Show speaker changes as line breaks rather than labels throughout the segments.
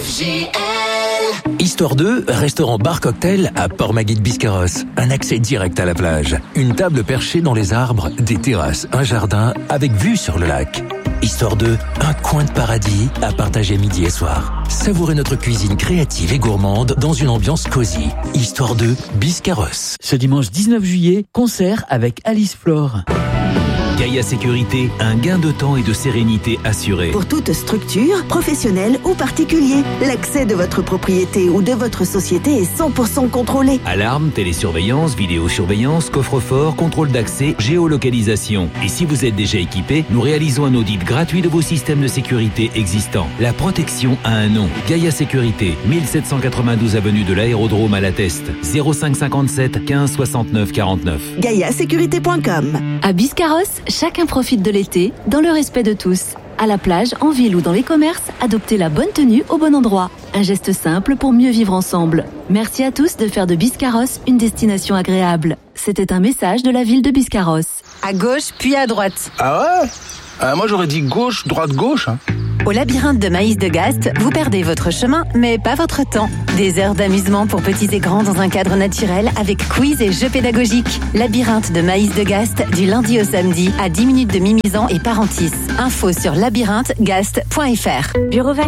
Histoire 2, restaurant bar cocktail à Port-Magui-de-Biscarrosse. Un accès direct à la plage. Une table perchée dans les arbres, des terrasses, un jardin avec vue sur le lac. Histoire 2, un coin de paradis à partager midi et soir. Savourez notre cuisine créative et gourmande dans une ambiance cosy. Histoire 2, Biscarrosse.
Ce dimanche 19 juillet, concert avec Alice Flore.
Gaïa Sécurité, un gain de temps et de sérénité assuré.
Pour toute structure, professionnelle ou particulier, l'accès de votre propriété ou de votre société est 100% contrôlé.
Alarme, télésurveillance, vidéosurveillance, coffre-fort, contrôle d'accès, géolocalisation. Et si vous êtes déjà équipé, nous réalisons un audit gratuit de vos systèmes de sécurité existants. La protection a un nom. Gaïa Sécurité, 1792 avenue de l'Aérodrome à La Teste. 05 57 15 69 49.
GaiaSécurité.com.
À Biscarrosse, chacun profite de l'été dans le respect de tous. À la plage, en ville ou dans les commerces, adoptez la bonne tenue au bon endroit. Un geste simple pour mieux vivre ensemble. Merci à tous de faire de Biscarrosse une destination agréable. C'était un message de la ville de Biscarrosse.
À gauche, puis à droite.
Ah ouais? Moi j'aurais dit gauche, droite, gauche.
Au labyrinthe de Maïs de Gast, vous perdez votre chemin, mais pas votre temps. Des heures d'amusement pour petits et grands dans un cadre naturel avec quiz et jeux pédagogiques. Labyrinthe de Maïs de Gast du lundi au samedi à 10 minutes de Mimizan et Parentis. Info sur labyrinthegast.fr.
Bureau Vallée ?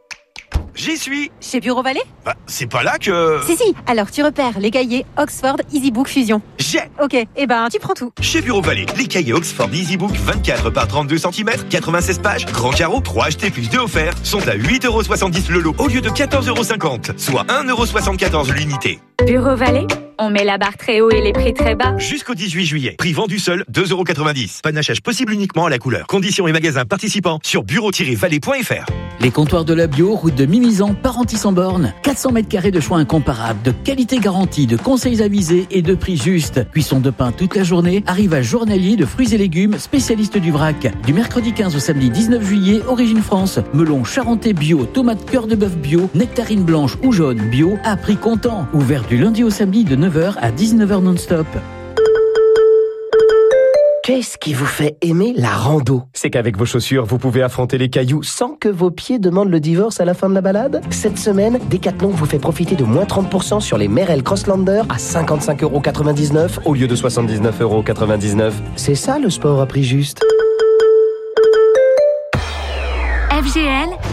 J'y suis.
Chez Bureau Vallée ?
Bah, c'est pas là que...
Si, alors tu repères les cahiers Oxford EasyBook Fusion.
J'ai.
Ok, tu prends tout.
Chez Bureau Vallée, les cahiers Oxford EasyBook 24 par 32 cm, 96 pages, grand carreau, 3 achetés plus 2 offerts, sont à 8,70€ le lot au lieu de 14,50€, soit 1,74€ l'unité.
Bureau Vallée ? On met la barre très haut et les prix très bas.
Jusqu'au 18 juillet. Prix vendu seul, 2,90€. Panachage possible uniquement à la couleur. Conditions et magasins participants sur bureau-vallée.fr.
Les comptoirs de la bio, route de Mimizan, Parentis en borne. 400 mètres carrés de choix incomparables, de qualité garantie, de conseils avisés et de prix justes. Cuisson de pain toute la journée. Arrivage journalier de fruits et légumes, spécialiste du vrac. Du mercredi 15 au samedi 19 juillet, origine France. Melon charentais bio, tomates cœur de bœuf bio, nectarines blanches ou jaunes bio, à prix comptant. Ouvert du lundi au samedi de 9h à 19h non-stop.
Qu'est-ce qui vous fait aimer la rando? C'est qu'avec vos chaussures, vous pouvez affronter les cailloux sans que vos pieds demandent le divorce à la fin de la balade. Cette semaine, Decathlon vous fait profiter de moins 30% sur les Merrell Crosslander à 55,99€ au lieu de 79,99€. C'est ça le sport à prix juste.
FGL,